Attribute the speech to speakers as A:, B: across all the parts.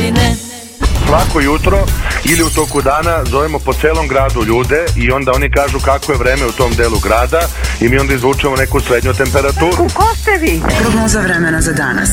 A: godine.
B: Svako jutro ili u toku dana zovemo po celom gradu ljude i onda oni kažu kako je vreme u tom delu grada i mi onda izvučemo neku srednju temperaturu.
C: Ko ste vi?
D: Prognoza vremena za danas.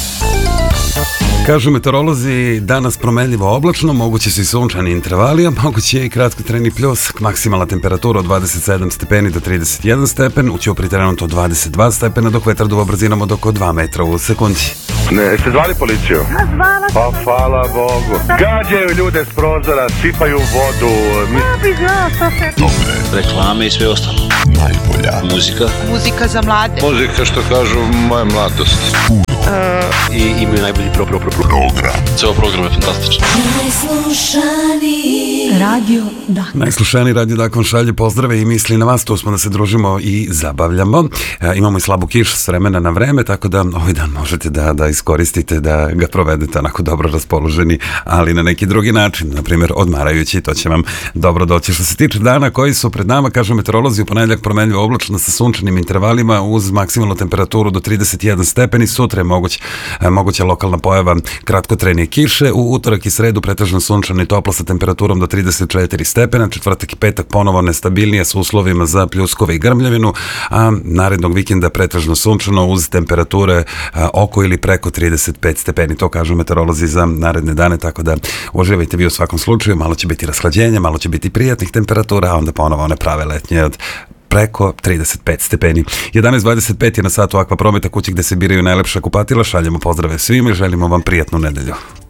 E: Kažu meteorolozi, danas promenljivo oblačno, moguće su i sunčani intervali, a moguće je i kratkotrajni pljus, maksimalna temperatura od 27 stepeni do 31 stepen, u Ćupri trenutno 22 stepena, dok vetar duva brzinom od oko 2 metra u sekundi.
B: Ne, ste zvali policiju?
C: Zvala.
B: Pa hvala Bogu. Gađaju ljude s prozora, sipaju vodu.
C: Ja bi znao što se...
F: Dobre, reklame i sve ostalo. Najbolja muzika.
D: Muzika za mlade.
G: Muzika, što kažu, moja mladost.
F: I imaju najbolji program. Ceo program je fantastičan.
A: Najslušaniji Radio Dak.
E: Najslušaniji Radio Dak vam šalje pozdrave i misli na vas, tu smo da se družimo i zabavljamo. Imamo i slabu kišu s vremena na vreme, tako da ovaj dan možete da iskoristite, da ga provedete onako dobro raspoloženi, ali na neki drugi način, na primjer odmarajući, to će vam dobro doći. Što se tiče dana koji su pred nama, kažu meteorolozi, u ponedeljak promenljivo oblačno sa sunčanim intervalima uz maksimalnu temperaturu do 31 stepeni, sutra je moguća lokalna pojava kratkotrajne kiše, u utorak i sredu pretežno sunčano i toplo sa temperaturom do 34 stepena, četvrtak i petak ponovo nestabilnije s uslovima za pljuskove i grmljavinu, a narednog vikenda pretežno sunčano uz temperature oko ili preko 35 stepeni. To kažu meteorolozi za naredne dane, tako da uživajte vi u svakom slučaju, malo će biti rashlađenja, malo će biti prijatnih temperatura, a onda ponovo one prave letnje od preko 35 stepeni. 11:25 je na satu Akva Prometa, kući gde se biraju najlepša kupatila. Šaljemo pozdrave svima i želimo vam prijatnu nedelju.